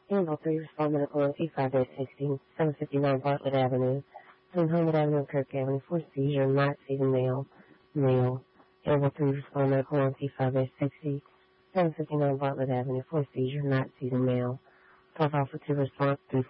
Handle 3, respond medical OT 5-16, 759 Bartlett Avenue, between Homewood Avenue and Kirk Avenue, for seizure, not seizing male. Handle 3, respond medical OT 5-60, 759 Bartlett Avenue, for seizure, not seizing male. 12 Alpha 2, response 3